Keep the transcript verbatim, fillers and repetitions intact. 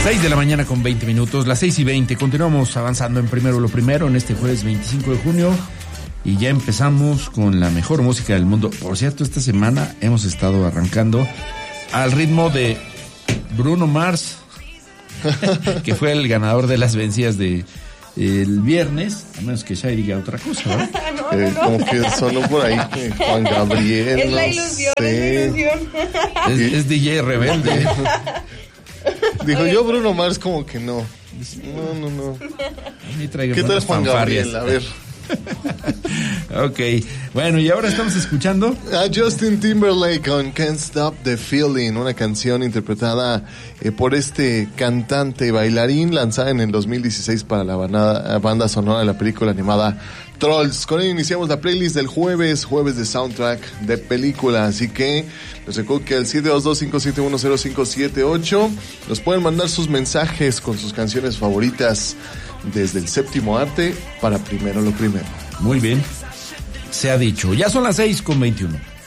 seis de la mañana con veinte minutos, las seis y veinte. Continuamos avanzando en Primero lo Primero en este jueves veinticinco de junio. Y ya empezamos con la mejor música del mundo. Por cierto, esta semana hemos estado arrancando al ritmo de Bruno Mars, que fue el ganador de las vencidas de el viernes, a menos que Shai diga otra cosa, ¿verdad? no, no, eh, no. Como que sonó por ahí eh, Juan Gabriel. Es la no ilusión, sé. es la ilusión. Es, es D J rebelde. Dijo yo Bruno Mars como que no. No, no, no. ¿Qué tal Juan Gabriel? A ver. Ok, bueno, y ahora estamos escuchando a Justin Timberlake con Can't Stop the Feeling, una canción interpretada eh, por este cantante y bailarín, lanzada en el dos mil dieciséis para la banda, banda sonora de la película animada Trolls. Con ello iniciamos la playlist del jueves, jueves de soundtrack de película, así que les recuerdo que al siete dos dos, cinco siete uno, cero cinco siete ocho nos pueden mandar sus mensajes con sus canciones favoritas desde el séptimo arte para Primero lo Primero. Muy bien, se ha dicho. Ya son las seis con veintiuno.